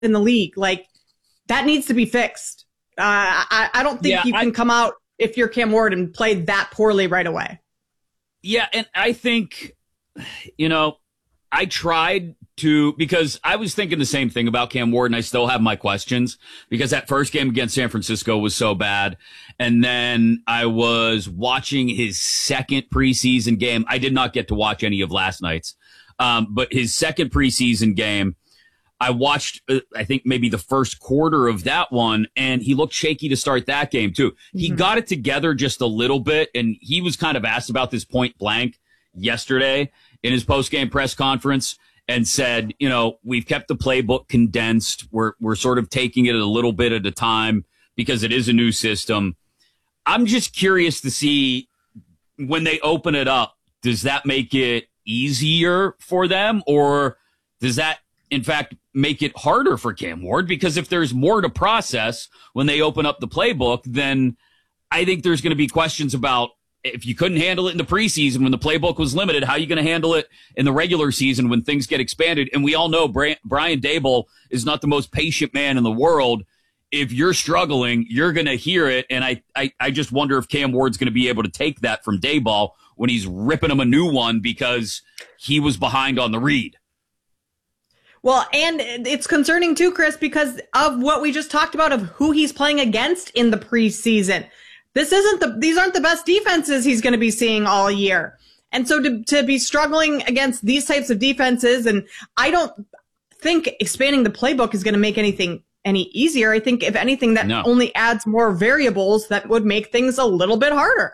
in the league. Like, that needs to be fixed. I don't think you can come out if you're Cam Ward and play that poorly right away. Yeah, and I think, I tried to, because I was thinking the same thing about Cam Ward, and I still have my questions, because that first game against San Francisco was so bad. And then I was watching his second preseason game. I did not get to watch any of last night's, but his second preseason game, I watched, I think maybe the first quarter of that one, and he looked shaky to start that game too. He got it together just a little bit, and he was kind of asked about this point blank yesterday in his post-game press conference and said, we've kept the playbook condensed. We're sort of taking it a little bit at a time because it is a new system. I'm just curious to see when they open it up, does that make it easier for them, or does that, in fact, make it harder for Cam Ward? Because if there's more to process when they open up the playbook, then I think there's going to be questions about, if you couldn't handle it in the preseason when the playbook was limited, how are you going to handle it in the regular season when things get expanded? And we all know Brian Daboll is not the most patient man in the world. If you're struggling, you're going to hear it. And I just wonder if Cam Ward's going to be able to take that from Daboll when he's ripping him a new one because he was behind on the read. Well, and it's concerning too, Chris, because of what we just talked about of who he's playing against in the preseason. These aren't the best defenses he's going to be seeing all year. And so to be struggling against these types of defenses, and I don't think expanding the playbook is going to make anything any easier. I think if anything, that only adds more variables that would make things a little bit harder.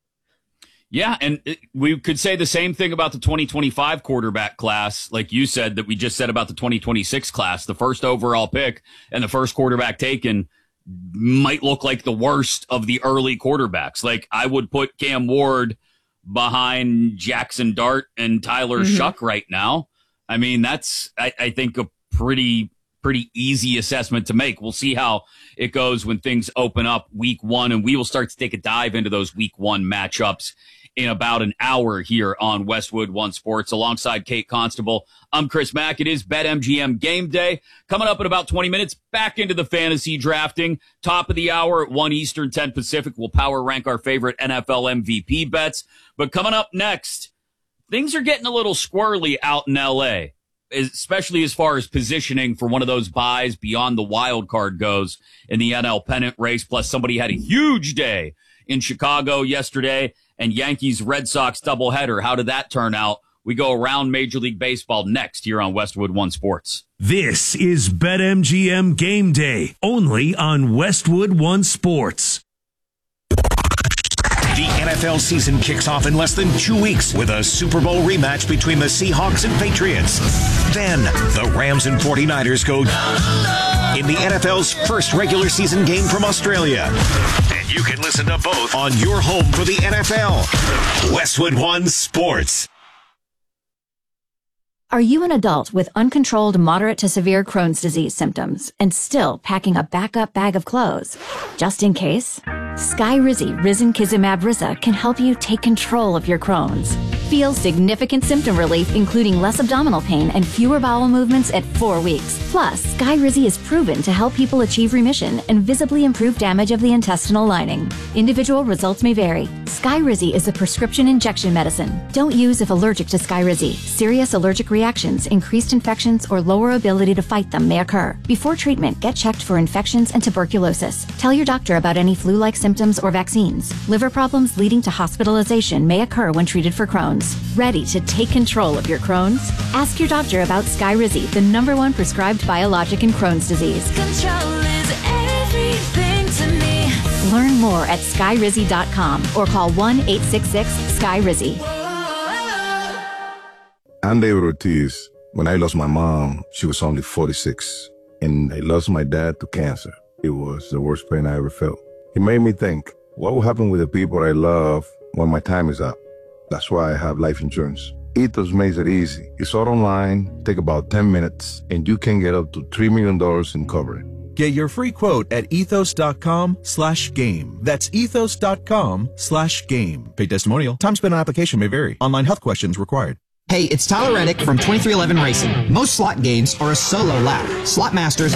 Yeah, and we could say the same thing about the 2025 quarterback class, like you said, that we just said about the 2026 class. The first overall pick and the first quarterback taken might look like the worst of the early quarterbacks. Like, I would put Cam Ward behind Jackson Dart and Tyler Shuck right now. I mean, that's, I think, a pretty easy assessment to make. We'll see how it goes when things open up week one, and we will start to take a dive into those week one matchups in about an hour here on Westwood One Sports alongside Kate Constable. I'm Chris Mack. It is BetMGM game day. Coming up in about 20 minutes, back into the fantasy drafting. Top of the hour at 1 Eastern, 10 Pacific. We'll power rank our favorite NFL MVP bets. But coming up next, things are getting a little squirrely out in LA, especially as far as positioning for one of those buys beyond the wild card goes in the NL pennant race. Plus, somebody had a huge day in Chicago yesterday, and Yankees-Red Sox doubleheader. How did that turn out? We go around Major League Baseball next here on Westwood One Sports. This is BetMGM Game Day, only on Westwood One Sports. The NFL season kicks off in less than 2 weeks with a Super Bowl rematch between the Seahawks and Patriots. Then, the Rams and 49ers go in the NFL's first regular season game from Australia. And you can listen to both on your home for the NFL. Westwood One Sports. Are you an adult with uncontrolled moderate to severe Crohn's disease symptoms and still packing a backup bag of clothes? Just in case? Skyrizi Risankizumab Riza can help you take control of your Crohn's. Feel significant symptom relief, including less abdominal pain and fewer bowel movements at 4 weeks. Plus, Skyrizi is proven to help people achieve remission and visibly improve damage of the intestinal lining. Individual results may vary. Skyrizi is a prescription injection medicine. Don't use if allergic to Skyrizi. Serious allergic reactions, increased infections, or lower ability to fight them may occur. Before treatment, get checked for infections and tuberculosis. Tell your doctor about any flu-like symptoms or vaccines. Liver problems leading to hospitalization may occur when treated for Crohn's. Ready to take control of your Crohn's? Ask your doctor about Skyrizi, the #1 prescribed biologic in Crohn's disease. Control is everything to me. Learn more at skyrizi.com or call 1-866-SKYRIZI. I'm David Ortiz. When I lost my mom, she was only 46. And I lost my dad to cancer. It was the worst pain I ever felt. It made me think, what will happen with the people I love when my time is up? That's why I have life insurance. Ethos makes it easy. It's all online, take about 10 minutes, and you can get up to $3 million in coverage. Get your free quote at ethos.com/game. That's ethos.com/game. Paid testimonial. Time spent on application may vary. Online health questions required. Hey, it's Tyler Reddick from 2311 Racing. Most slot games are a solo lap. Slot Masters